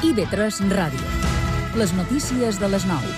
IB3 Ràdio. Les notícies de les 9.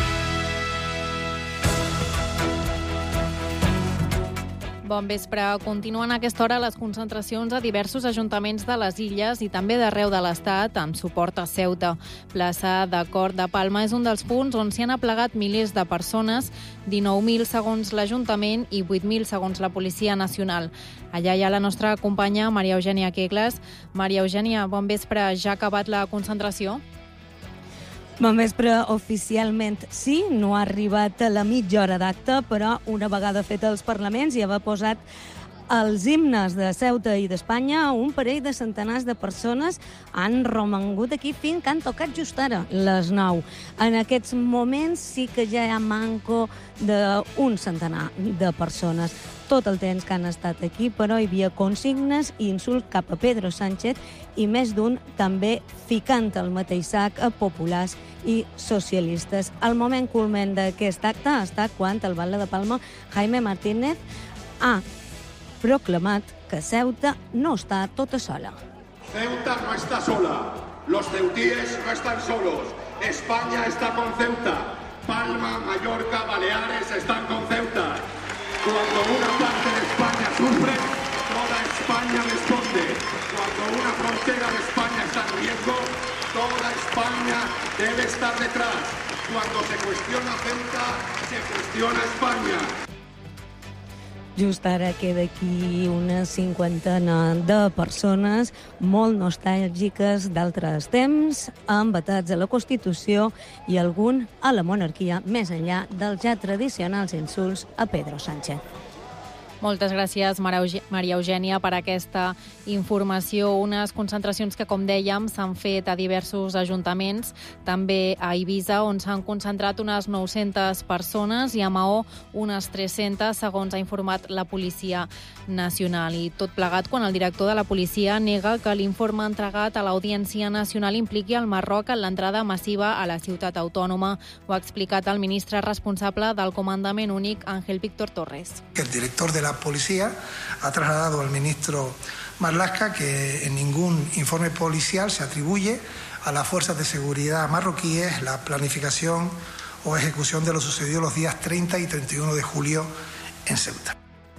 Bon vespre. Continuen a aquesta hora les concentracions a diversos ajuntaments de les Illes i també d'arreu de l'Estat amb suport a Ceuta. Plaça de Cort de Palma és un dels punts on s'hi han aplegat milers de persones, 19.000 segons l'Ajuntament i 8.000 segons la Policia Nacional. Allà hi ha la nostra companya Maria Eugènia Quegles. Maria Eugènia, bon vespre. Ja ha acabat la concentració? Bon vespre, oficialment sí, no ha arribat a la mitja hora d'acte, però una vegada fet els parlaments i haver posat els himnes de Ceuta i d'Espanya, un parell de centenars de persones han romangut aquí fins que han tocat just ara, les 9. En aquests moments sí que ja hi ha manco d'un centenar de persones. Tot el temps que han estat aquí, però hi havia consignes i insults cap a Pedro Sánchez i més d'un també ficant el mateix sac a populars i socialistes. El moment culmen d'aquest acte ha estat quan el batlle de Palma, Jaime Martínez, ha proclamat que Ceuta no està tota sola. Ceuta no está sola. Los ceutíes no están solos. España está con Ceuta. Palma, Mallorca, Baleares están con Ceuta. Cuando una parte de España sufre, toda España responde. Cuando una frontera de España está en riesgo, toda España debe estar detrás. Cuando se cuestiona Ceuta, se cuestiona España. Just ara queda aquí una cinquantena de persones molt nostàlgiques d'altres temps, embatats a la Constitució i algun a la monarquia, més enllà dels ja tradicionals insults a Pedro Sánchez. Moltes gràcies, Maria Eugènia, per aquesta informació. Unes concentracions que, com dèiem, s'han fet a diversos ajuntaments, també a Eivissa, on s'han concentrat unes 900 persones, i a Maó unes 300, segons ha informat la Policia Nacional. I tot plegat quan el director de la policia nega que l'informe entregat a l'Audiència Nacional impliqui el Marroc en l'entrada massiva a la ciutat autònoma. Ho ha explicat el ministre responsable del Comandament Únic, Ángel Víctor Torres. El director de la policía ha trasladado al ministro Marlaska que en ningún informe policial se atribuye a las fuerzas de seguridad marroquíes la planificación o ejecución de lo sucedido los días 30 y 31 de julio en Ceuta.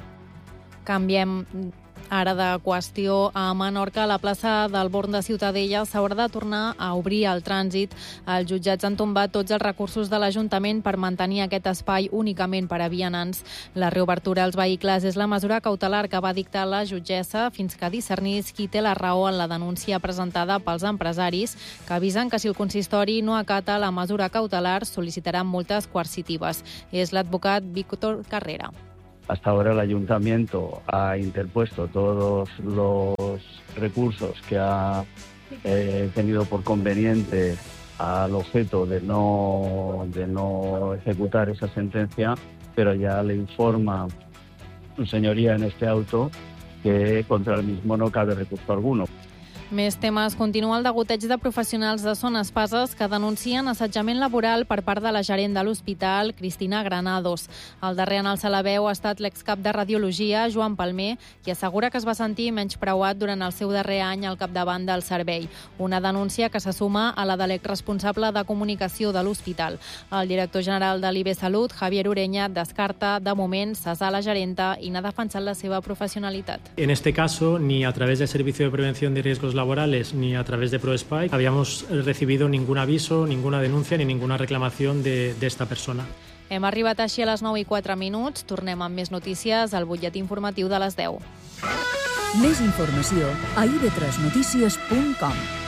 Canviem ara de qüestió. A Menorca, a la plaça del Born de Ciutadella, s'haurà de tornar a obrir el trànsit. Els jutjats han tombat tots els recursos de l'Ajuntament per mantenir aquest espai únicament per a vianants. La reobertura als vehicles és la mesura cautelar que va dictar la jutgessa fins que discernís qui té la raó en la denúncia presentada pels empresaris, que avisen que si el consistori no acata la mesura cautelar sol·licitaran multes coercitives. És l'advocat Víctor Carrera. Hasta ahora el Ayuntamiento ha interpuesto todos los recursos que ha tenido por conveniente al objeto de no ejecutar esa sentencia, pero ya le informa su señoría en este auto que contra el mismo no cabe recurso alguno. Més temes. Continua el degoteig de professionals de Son Espases que denuncien assetjament laboral per part de la gerent de l'hospital, Cristina Granados. El darrer en alçar la veu ha estat l'excap de radiologia, Joan Palmer, qui assegura que es va sentir menyspreuat durant el seu darrer any al capdavant del servei. Una denúncia que se suma a la de l'exresponsable de comunicació de l'hospital. El director general de l'IB Salut, Javier Ureña, descarta de moment cessar la gerenta i n'ha defensat la seva professionalitat. En este caso, ni a través del Servicio de Prevención de Riesgos Laborales ni a través de ProSpy habíamos recibido ningún aviso, ninguna denuncia ni ninguna reclamación de esta persona. Hem arribat així a les 9:04. Tornem amb més notícies al butlletí informatiu de les 10. Més informació a ib3notícies.com.